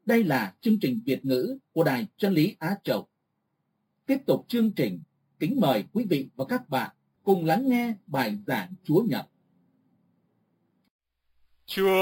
Đây là chương trình Việt ngữ của Đài Chân lý Á Châu. Tiếp tục chương trình, kính mời quý vị và các bạn cùng lắng nghe bài giảng Chúa Nhật. Chúa